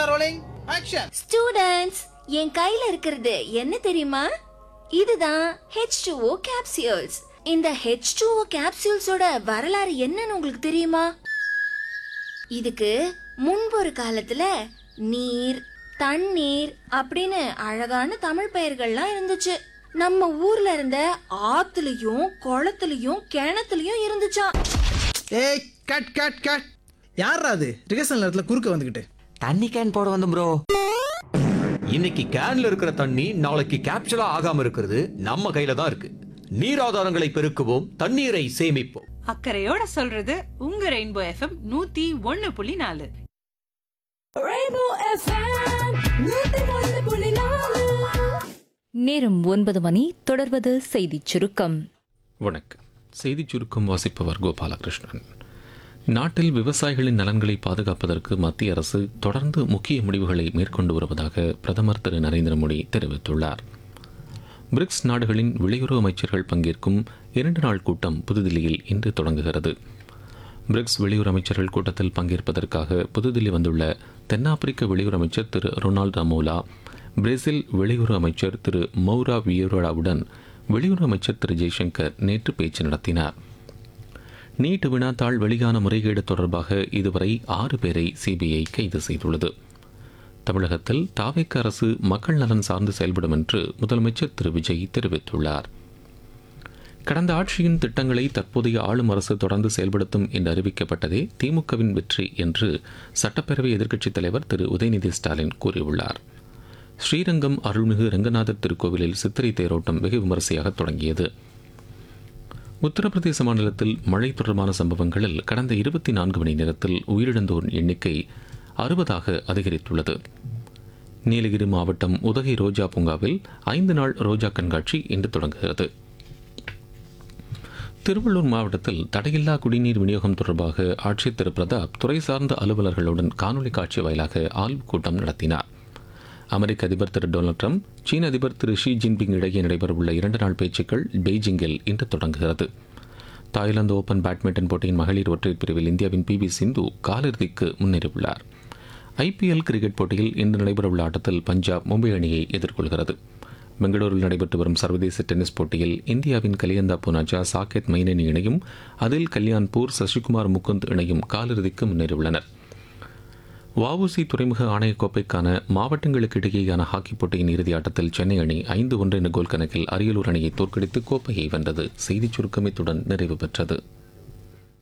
Camera rolling action. Students, என் கையில இருக்கிறது என்ன தெரியுமா? இதுதான் H2O capsules. இந்த H2O capsuleஸோட வரலாறு என்னன்னு உங்களுக்கு தெரியுமா? இதுக்கு முன்பு ஒரு காலத்துல நீர், தண்ணீர் அப்படின்னு அழகான தமிழ் பெயர்கள்லாம் இருந்துச்சு. நம்ம ஊர்ல இருந்த ஆத்துலயும் குளத்துலயும் கிணத்துலயும் இருந்துச்சாம். ஏய் கட் கட் கட். யாரா அது ரிகர்சல் நேரத்துல குறுக்க வந்துகிட்டு? தண்ணி கேன் போட வந்து ப்ரோ. இன்னைக்கு கேன்ல இருக்கிற தண்ணி நாளைக்கு கேப்சூலா ஆகாம இருக்கிறது நம்ம கையில தான் இருக்கு. நீராதாரங்களை பெருக்குவோம், தண்ணீரை சேமிப்போம். அக்கறையோட சொல்றது உங்க ரெயின்போ எஃப்எம் 101.4. நேரம் 9 மணி. தொடர்வது செய்திச் சுருக்கம். வணக்கம். செய்திச் சுருக்கம் வாசிப்பவர் கோபாலகிருஷ்ணன். நாட்டில் விவசாயிகளின் நலன்களை பாதுகாப்பதற்கு மத்திய அரசு தொடர்ந்து முக்கிய முடிவுகளை மேற்கொண்டு வருவதாக பிரதமர் திரு நரேந்திர மோடி தெரிவித்துள்ளார். பிரிக்ஸ் நாடுகளின் வெளியுறவு அமைச்சர்கள் பங்கேற்கும் 2 நாள் கூட்டம் புதுதில்லியில் இன்று தொடங்குகிறது. பிரிக்ஸ் வெளியுறவு அமைச்சர்கள் கூட்டத்தில் பங்கேற்பதற்காக புதுதில்லி வந்துள்ள தென்னாப்பிரிக்க வெளியுறவு அமைச்சர் திரு ரொனால்ட் ரமோலா, பிரேசில் வெளியுறவு அமைச்சர் திரு மௌரா வியோராவுடன் வெளியுறவு அமைச்சர் திரு ஜெய்சங்கர் நேற்று பேச்சு நடத்தினார். நீட் வினாத்தாள் வெளியான முறைகேடு தொடர்பாக இதுவரை 6 பேரை சிபிஐ கைது செய்துள்ளது. தமிழகத்தில் தாவேக அரசு மக்கள் நலன் சார்ந்து செயல்படும் என்று முதலமைச்சர் திரு விஜய் தெரிவித்துள்ளார். கடந்த ஆட்சியின் திட்டங்களை தற்போதைய ஆளும் அரசு தொடர்ந்து செயல்படுத்தும் என்று அறிவிக்கப்பட்டதே திமுகவின் வெற்றி என்று சட்டப்பேரவை எதிர்க்கட்சித் தலைவர் திரு உதயநிதி ஸ்டாலின் கூறியுள்ளார். ஸ்ரீரங்கம் அருள்மிகு ரங்கநாதர் திருக்கோவிலில் சித்திரை தேரோட்டம் வெகு விமரிசையாக தொடங்கியது. உத்தரப்பிரதேச மாநிலத்தில் மழை தொடர்பான சம்பவங்களில் கடந்த 24 மணி நேரத்தில் உயிரிழந்தோர் எண்ணிக்கை 60ஆக அதிகரித்துள்ளது. நீலகிரி மாவட்டம் உதகை ரோஜா பூங்காவில் 5 நாள் ரோஜா கண்காட்சி இன்று தொடங்குகிறது. திருவள்ளூர் மாவட்டத்தில் தடையில்லா குடிநீர் விநியோகம் தொடர்பாக ஆட்சியர் திரு பிரதாப் துறை சார்ந்த அலுவலர்களுடன் காணொலி காட்சி வாயிலாக ஆய்வுக் கூட்டம் நடத்தினார். அமெரிக்க அதிபர் திரு டொனால்ட் ட்ரம்ப், சீன அதிபர் திரு ஷி ஜின்பிங் இடையே நடைபெறவுள்ள 2 நாள் பேச்சுக்கள் பெய்ஜிங்கில் இன்று தொடங்குகிறது. தாய்லாந்து ஓபன் பேட்மிண்டன் போட்டியின் மகளிர் ஒற்றையர் பிரிவில் இந்தியாவின் PV சிந்து காலிறுதிக்கு முன்னேறியுள்ளார். IPL கிரிக்கெட் போட்டியில் இன்று நடைபெறவுள்ள ஆட்டத்தில் பஞ்சாப் மும்பை அணியை எதிர்கொள்கிறது. பெங்களூரில் நடைபெற்று வரும் சர்வதேச டென்னிஸ் போட்டியில் இந்தியாவின் கலியந்தா பூனாச்சா சாகேத் மைனேனி இணையும் அதில் கல்யாண்பூர் சசிகுமார் முகுந்த் இணையும் காலிறுதிக்கு முன்னேறியுள்ளனர். வஉசி துறைமுக ஆணையக்கோப்பைக்கான மாவட்டங்களுக்கு இடையேயான ஹாக்கி போட்டியின் இறுதி ஆட்டத்தில் சென்னை அணி 5-1 என்ற கோல் கணக்கில் அரியலூர் அணியை தோற்கடித்து கோப்பையை வென்றது. செய்திச் சுருக்கம் இத்துடன் நிறைவு பெற்றது.